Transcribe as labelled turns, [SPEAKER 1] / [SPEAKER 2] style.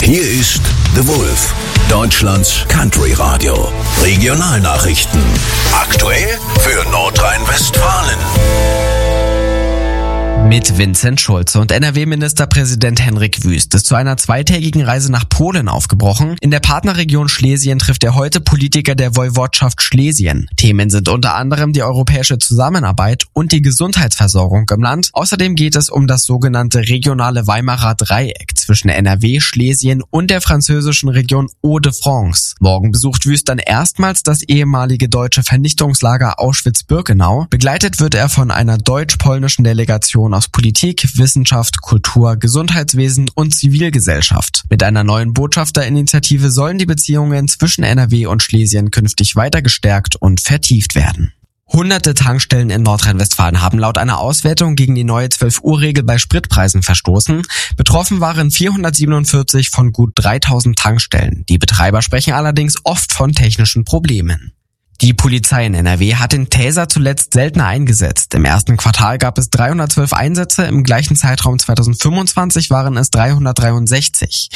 [SPEAKER 1] Hier ist The Wolf, Deutschlands Country Radio. Regionalnachrichten. Aktuell für Nordrhein-Westfalen.
[SPEAKER 2] Mit Vincent Schulze und NRW-Ministerpräsident Henrik Wüst ist zu einer zweitägigen Reise nach Polen aufgebrochen. In der Partnerregion Schlesien trifft er heute Politiker der Woiwodschaft Schlesien. Themen sind unter anderem die europäische Zusammenarbeit und die Gesundheitsversorgung im Land. Außerdem geht es um das sogenannte regionale Weimarer Dreieck zwischen NRW, Schlesien und der französischen Region Hauts-de-France. Morgen besucht Wüst dann erstmals das ehemalige deutsche Vernichtungslager Auschwitz-Birkenau. Begleitet wird er von einer deutsch-polnischen Delegation aus Politik, Wissenschaft, Kultur, Gesundheitswesen und Zivilgesellschaft. Mit einer neuen Botschafterinitiative sollen die Beziehungen zwischen NRW und Schlesien künftig weiter gestärkt und vertieft werden. Hunderte Tankstellen in Nordrhein-Westfalen haben laut einer Auswertung gegen die neue 12-Uhr-Regel bei Spritpreisen verstoßen. Betroffen waren 447 von gut 3000 Tankstellen. Die Betreiber sprechen allerdings oft von technischen Problemen. Die Polizei in NRW hat den Taser zuletzt seltener eingesetzt. Im ersten Quartal gab es 312 Einsätze, im gleichen Zeitraum 2025 waren es 363.